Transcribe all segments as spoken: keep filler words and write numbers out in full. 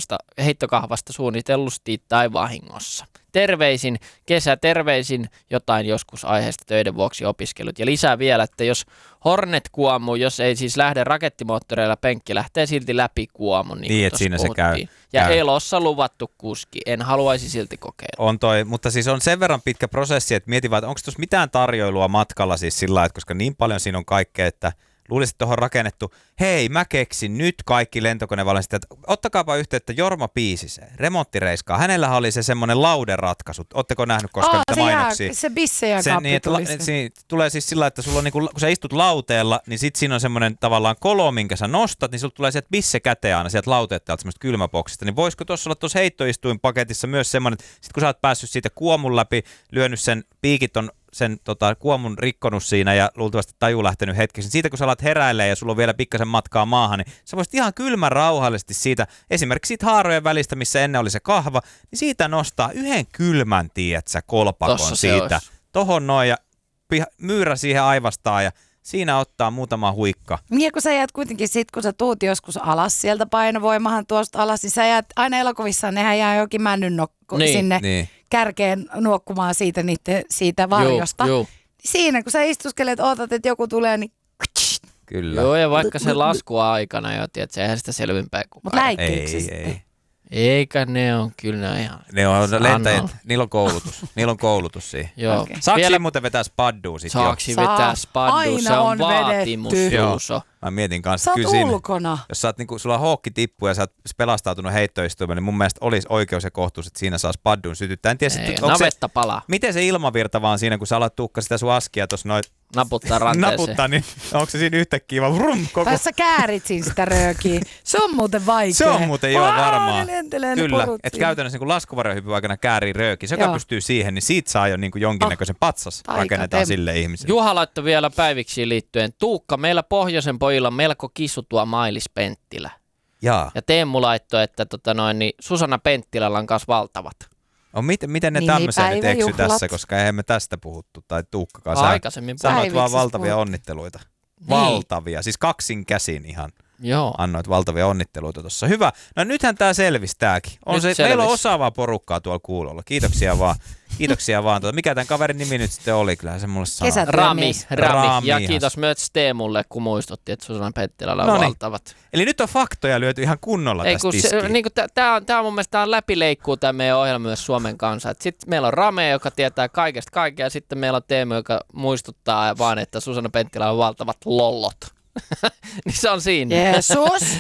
heittokahvasta, heittokahvasta suunnitellusti tai vahingossa. Terveisin kesä, terveisin jotain joskus aiheesta töiden vuoksi opiskelut. Ja lisää vielä, että jos Hornet kuomuu, jos ei siis lähde rakettimoottoreilla, penkki lähtee silti läpi kuomun. Niin, niin että siinä puhuttiin. Se käy. Ja käy. elossa luvattu kuski. En haluaisi silti kokeilla. On toi, mutta siis on sen verran pitkä prosessi, että mietin vaan, että onko tuossa mitään tarjoilua matkalla siis sillä lailla, että koska niin paljon siinä on kaikkea, että luulisin, että tuohon rakennettu, hei mä keksin nyt kaikki lentokonevalmistajat, että ottakaapa yhteyttä Jorma Piisiseen, remonttireiskaa. Hänellähän oli se semmoinen lauderatkaisu. Ootteko nähnyt koskaan oh, niitä mainoksia? Jää, se bisse ja se, kappi niin, tuli la, siinä tulee siis sillä, että sulla on niinku, kun sä istut lauteella, niin sit siinä on semmoinen tavallaan kolo, minkä sä nostat, niin sulla tulee sieltä bisse käteen aina sieltä lauteelta semmoista kylmäboksista. Niin voisiko tuossa olla tuossa heittoistuinpaketissa myös semmoinen, että sit kun sä oot päässyt siitä kuomun läpi, lyönyt sen piikit on sen tota, kuomun rikkonut siinä ja luultavasti taju lähtenyt hetkeksi. Niin siitä kun sä alat heräilee ja sulla on vielä pikkasen matkaa maahan, niin sä voisit ihan kylmän rauhallisesti siitä, esimerkiksi siitä haarojen välistä, missä ennen oli se kahva, niin siitä nostaa yhden kylmän, tietsä, kolpakon Tossa siitä. Tohon noin ja piha, myyrä siihen aivastaa ja siinä ottaa muutama huikka. Niin kun sä jäät kuitenkin sit, kun sä tuut joskus alas sieltä painovoimahan tuosta alas, niin sä jäät aina elokuvissa, nehän jää jokin männynokko niin, sinne niin. kärkeen nuokkumaan siitä, niitä, siitä varjosta. Joo, joo. Siinä kun sä istuskelet, ootat, että joku tulee, niin Kyllä. Joo, ja vaikka se laskua aikana jo, tiedät, eihän sitä selvinpäin mutta kukaan. läikkyykö se Ei, sitten? ei. Eikä ne on kyllä ne ihan... Ne on lentäjät, Anna. niillä on koulutus. Niillä on koulutus siihen. Joo. Okei. Saako Vielä siinä muuten vetää spaddua sit jo? saaksi Saa. vetää spaddua, Aina se on, on vaatimus, vedetty. Juuso. Mä mietin kanssa, Sä oot kyllä siinä, ulkona. jos sä oot, niinku, sulla on hookki tippu ja sä oot pelastautunut heittoistuimeen, niin mun mielestä olisi oikeus ja kohtuus, että siinä saa spaddun sytyttää. En tiedä, Ei, sit, onko se, navetta palaa. miten se ilmavirta vaan siinä, kun sä alat tukka sitä sun askia tuossa noin Naputtaa ranteeseen. naputtaa, niin onko se siinä yhtäkkiä vaan vrum, koko... Tai sä käärit siinä sitä röökiä. Se on muuten vaikea. Se on muuten joo varmaan. Ne lentelee ne Kyllä, porut että siinä. käytännössä niin laskuvarjohypyn aikana käärii rööki. Se, joka Joo. pystyy siihen, niin siitä saa jo niin kuin jonkinnäköisen patsas Taika rakennetaan tem- sille ihmiselle. Juha laittoi vielä päiviksiin liittyen. Tuukka, meillä pohjoisen pojilla on melko kisutua Mailis Penttilä. Jaa. Ja Teemu laittoi, että tota noin, niin Susanna Penttilällä on kanssa valtavat. On, miten, miten ne Niin, tämmöisen nyt eksy päiväjuhlat. tässä, koska eihän me tästä puhuttu, tai Tuukkakaan. Sä Aikaisemmin sanoit vaan Päiviksessä valtavia puhuttu. onnitteluita. Niin. Valtavia, siis kaksin käsin ihan Joo. annoit valtavia onnitteluita tuossa. Hyvä, no nythän tää selvisi tääkin. On Nyt se, selvisi. meillä on osaavaa porukkaa tuolla kuulolla. Kiitoksia vaan. Kiitoksia vaan. Tuota, mikä tämän kaverin nimi nyt sitten oli? Kyllähän se mulle sanoi. Kesät- Rami, Mies. Rami. Rami, Ja ihan. kiitos myös Teemulle, kun muistutti, että Susanna Penttilällä on Noniin. valtavat. Eli nyt on faktoja lyöty ihan kunnolla Ei, tästä kun se, tiskiin. niin tämä on, tää on mun mielestä tää on läpileikkuu tämä meidän ohjelma myös Suomen kanssa. Sitten meillä on Rame, joka tietää kaikesta kaikkea, ja sitten meillä on Teemu, joka muistuttaa vaan, että Susanna Penttilä on valtavat lollot. Niin se on siinä. Jeesus.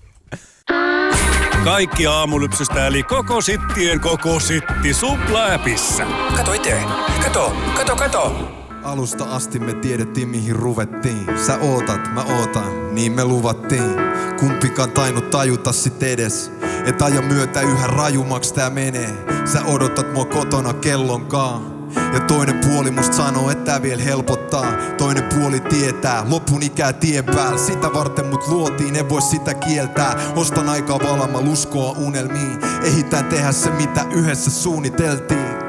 Kaikki aamulypsystä eli koko sittien koko sitti Supla-appissa. Kato itse. Kato, kato, kato. Alusta asti me tiedettiin mihin ruvettiin. Sä ootat, mä ootan, niin me luvattiin. Kumpikaan tainnut tajuta sit edes, et ajan myötä yhä rajumaks tää menee. Sä odotat mua kotona kellonkaan. Ja toinen puoli musta sanoo, että tää vielä helpottaa. Toinen puoli tietää, lopun ikää tien päällä. Sitä varten mut luotiin, en voi sitä kieltää. Ostan aikaa valaamalla uskoa unelmiin. Ehitään tehdä se mitä yhdessä suunniteltiin.